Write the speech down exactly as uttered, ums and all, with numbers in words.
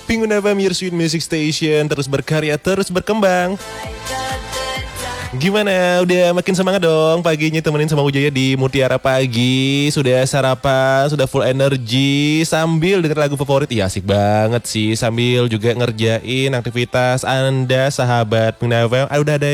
Pink F M, your sweet music station, terus berkarya, terus berkembang. Gimana? Udah makin semangat dong paginya temenin sama Ujaya di Mutiara Pagi. Sudah sarapan, sudah full energi sambil denger lagu favorit. Iya asik banget sih, sambil juga ngerjain aktivitas Anda sahabat Pink F M. Ah, udah ada